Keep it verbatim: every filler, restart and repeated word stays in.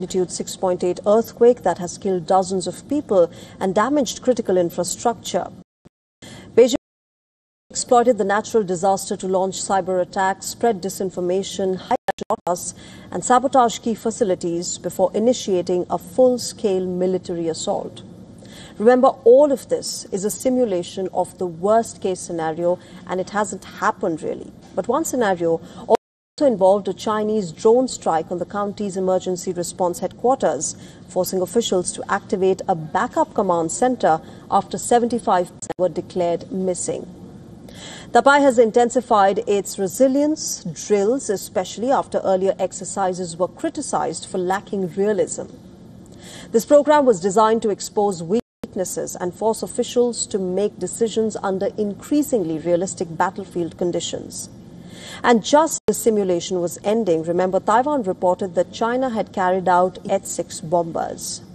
magnitude six point eight earthquake that has killed dozens of people and damaged critical infrastructure. Beijing exploited the natural disaster to launch cyber attacks, spread disinformation, hide us and sabotage key facilities before initiating a full-scale military assault. Remember, all of this is a simulation of the worst-case scenario, and it hasn't happened really. But one scenario also involved a Chinese drone strike on the county's emergency response headquarters, forcing officials to activate a backup command center after seventy-five percent were declared missing. Tapai has intensified its resilience drills, especially after earlier exercises were criticized for lacking realism. This program was designed to expose weaknesses and force officials to make decisions under increasingly realistic battlefield conditions. And just as the simulation was ending, remember, Taiwan reported that China had carried out S six bombers.